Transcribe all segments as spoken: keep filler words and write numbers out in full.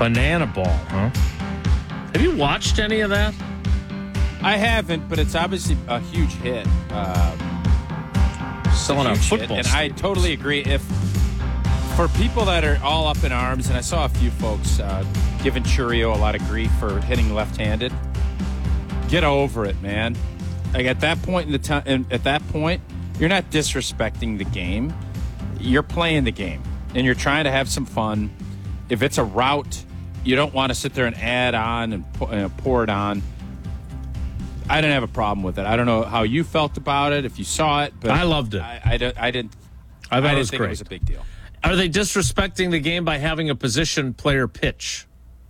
Banana ball, huh? Have you watched any of that? I haven't, but it's obviously a huge hit. Um, Selling out football hit. And I totally agree. If for people that are all up in arms, and I saw a few folks uh, giving Churio a lot of grief for hitting left-handed, get over it, man. Like at that point in the time, at that point, you're not disrespecting the game. You're playing the game, and you're trying to have some fun. If it's a route, you don't want to sit there and add on and pour, uh, pour it on. I didn't have a problem with it. I don't know how you felt about it, if you saw it, but I loved it. I, I, don't- I didn't. I thought I it didn't was think great. it was a big deal. Are they disrespecting the game by having a position player pitch?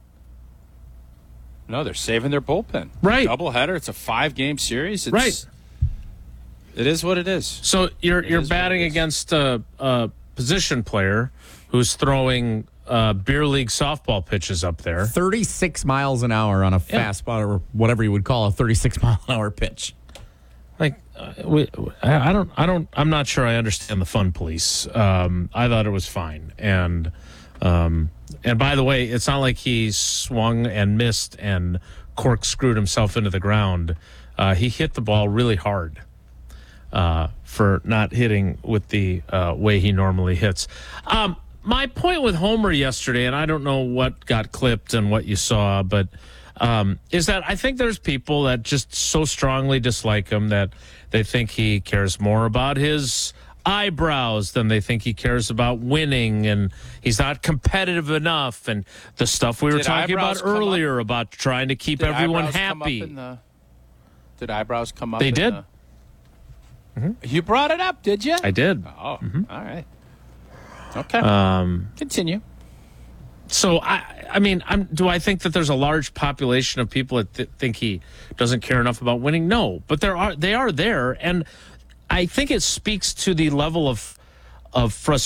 No, they're saving their bullpen. Right. Doubleheader. It's a five-game series. It's, Right. It is what it is. So you're It you're is what batting it is. against a, a position player who's throwing uh, beer league softball pitches up there. thirty-six miles an hour on a Yeah. fastball, or whatever you would call a thirty-six mile an hour pitch. Like, uh, we, I I don't, I don't, I'm not sure I understand the fun police. Um, I thought it was fine, and um, and by the way, it's not like he swung and missed and corkscrewed himself into the ground. Uh, he hit the ball really hard uh, for not hitting with the uh, way he normally hits. Um, my point with Homer yesterday, and I don't know what got clipped and what you saw, but. Um, is that I think there's people that just so strongly dislike him that they think he cares more about his eyebrows than they think he cares about winning, and he's not competitive enough, and the stuff we were Did talking about eyebrows come earlier about trying to keep Did everyone eyebrows come up happy. in the- did eyebrows come up? They in did. the- You brought it up, did you? I did. Oh, all right. Okay. Um, Continue. So I, I mean, I'm, do I think that there's a large population of people that th- think he doesn't care enough about winning? No, but there are. They are there, and I think it speaks to the level of of frustration.